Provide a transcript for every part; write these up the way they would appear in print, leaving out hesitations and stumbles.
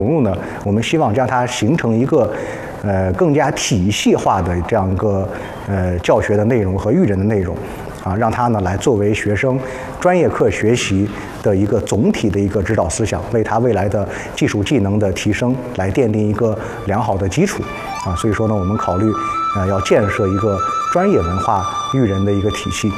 呢，我们希望将它形成一个更加体系化的这样一个教学的内容和育人的内容，让它呢来作为学生专业课学习的一个总体的一个指导思想，为他未来的技术技能的提升来奠定一个良好的基础所以说呢，我们考虑要建设一个专业文化育人的一个体系。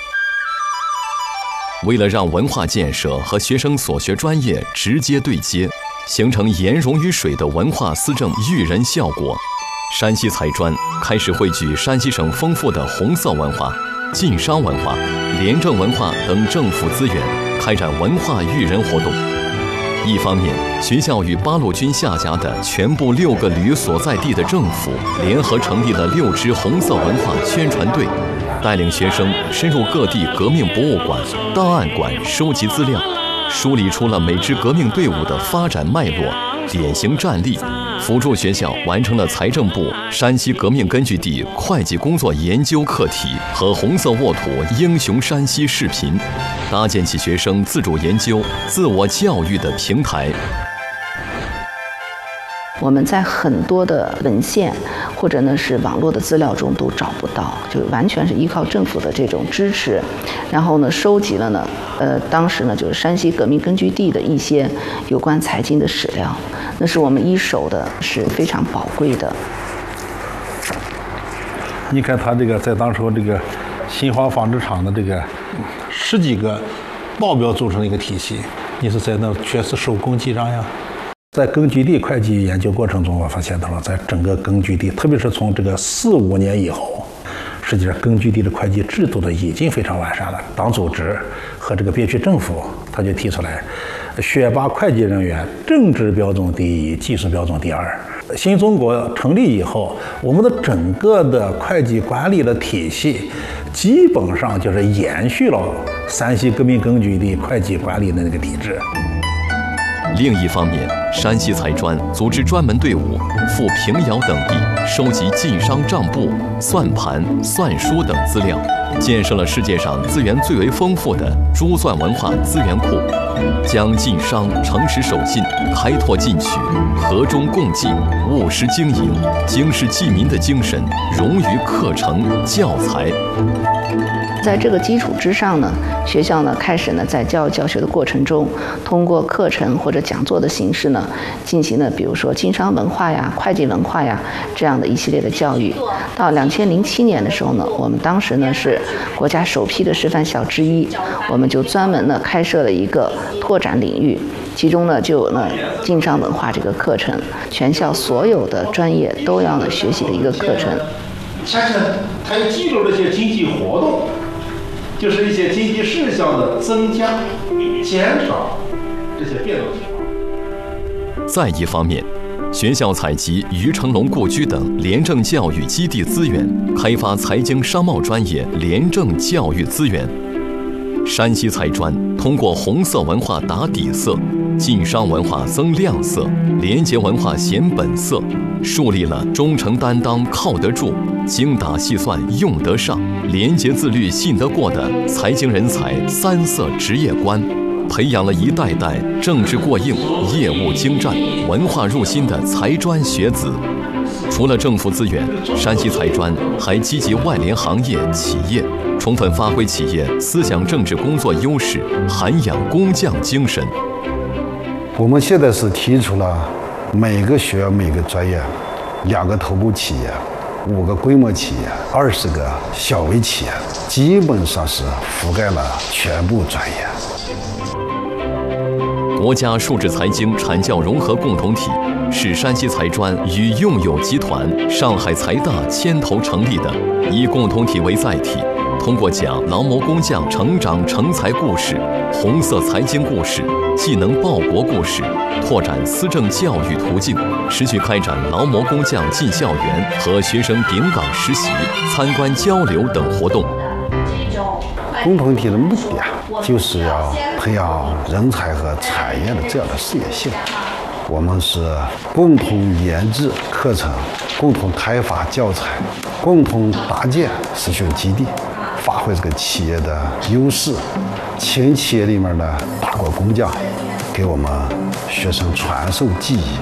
为了让文化建设和学生所学专业直接对接，形成盐溶于水的文化思政育人效果，山西财专开始汇聚山西省丰富的红色文化、晋商文化、廉政文化等政府资源，开展文化育人活动。一方面，学校与八路军下辖的全部6个旅所在地的政府联合成立了6支红色文化宣传队，带领学生深入各地革命博物馆、档案馆收集资料，梳理出了每支革命队伍的发展脉络、典型战例，辅助学校完成了财政部山西革命根据地会计工作研究课题和红色沃土英雄山西视频，搭建起学生自主研究、自我教育的平台。 我们在很多的文献或者呢是网络的资料中都找不到，就完全是依靠政府的这种支持，然后呢收集了呢当时呢就是山西革命根据地的一些有关财经的史料，那是我们一手的，是非常宝贵的。 你看他这个在当时这个新华纺织厂的这个10几个报表组成的一个体系，你是在那全是手工记账呀。在根据地会计研究过程中，我发现到了，在整个根据地，特别是从这个4、5年以后，实际上根据地的会计制度的已经非常完善了。党组织和这个边区政府，他就提出来，选拔会计人员，政治标准第一，技术标准第二。新中国成立以后，我们的整个的会计管理的体系，基本上就是延续了山西革命根据地会计管理的那个体制。 另一方面，山西财专组织专门队伍赴平遥等地收集晋商账簿、算盘、算书等资料，建设了世界上资源最为丰富的珠算文化资源库，将晋商诚实守信、开拓进取、和衷共济、务实经营、经世济民的精神融于课程教材。 在这个基础之上呢，学校呢开始呢在教育教学的过程中，通过课程或者讲座的形式呢，进行了比如说经商文化呀、会计文化呀这样的一系列的教育。到2007年的时候呢，我们当时呢是国家首批的示范校之一，我们就专门呢开设了一个拓展领域，其中呢就有呢经商文化这个课程，全校所有的专业都要呢学习的一个课程。 而且还有记录这些经济活动。就是一些经济事项的增加、减少这些变动情况。 再一方面，学校采集于成龙故居等廉政教育基地资源，开发财经商贸专业廉政教育资源。山西财专通过红色文化打底色，晋商文化增亮色，廉洁文化显本色，树立了忠诚担当靠得住、精打细算用得上、廉洁自律信得过的财经人才3色职业观，培养了一代代政治过硬、业务精湛、文化入心的财专学子。除了政府资源，山西财专还积极外联行业企业，充分发挥企业思想政治工作优势，涵养工匠精神。 我们现在是提出了每个学校每个专业2个头部企业、5个规模企业、20个小微企业，基本上是覆盖了全部专业。 国家数字财经产教融合共同体是山西财专与用友集团、上海财大牵头成立的，以共同体为载体，通过讲劳模工匠成长成才故事、红色财经故事、技能报国故事，拓展思政教育途径，持续开展劳模工匠进校园和学生顶岗实习、参观交流等活动。 共同体的目的就是要培养人才和产业的这样的事业性。我们是共同研制课程，共同开发教材，共同搭建实训基地，发挥这个企业的优势，请企业里面的大国工匠给我们学生传授技艺。